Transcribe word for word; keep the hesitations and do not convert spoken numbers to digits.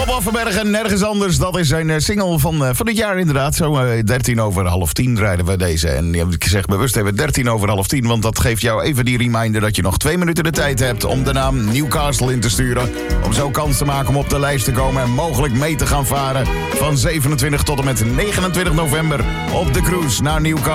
Bob Offenberg en Nergens Anders. Dat is zijn uh, single van, uh, van dit jaar inderdaad. Zo uh, dertien over half tien rijden we deze. En ja, ik zeg bewust even dertien over half tien. Want dat geeft jou even die reminder dat je nog twee minuten de tijd hebt om de naam Newcastle in te sturen. Om zo kans te maken om op de lijst te komen en mogelijk mee te gaan varen van zevenentwintig tot en met negenentwintig november op de cruise naar Newcastle.